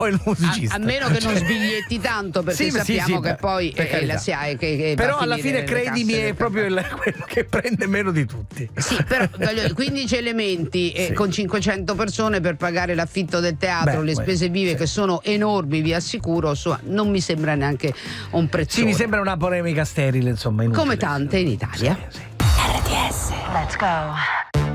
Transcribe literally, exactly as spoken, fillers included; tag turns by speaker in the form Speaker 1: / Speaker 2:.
Speaker 1: o il musicista.
Speaker 2: A, a meno che non sbiglietti tanto, perché
Speaker 1: sì,
Speaker 2: sappiamo
Speaker 1: sì, sì,
Speaker 2: che poi eh, la si ha, che, che
Speaker 1: però alla
Speaker 2: finire
Speaker 1: fine credimi è proprio il, quello che prende meno di tutti.
Speaker 2: Sì, però voglio, quindici elementi eh,
Speaker 1: sì.
Speaker 2: con cinquecento persone per pagare l'affitto del teatro, beh, le spese vive sì. che sono enormi, vi assicuro, insomma, non mi sembra neanche un prezzo.
Speaker 1: Sì, mi sembra una polemica sterile, insomma, inutile.
Speaker 2: Come tante in Italia.
Speaker 1: Sì, sì.
Speaker 3: R T S. Let's go.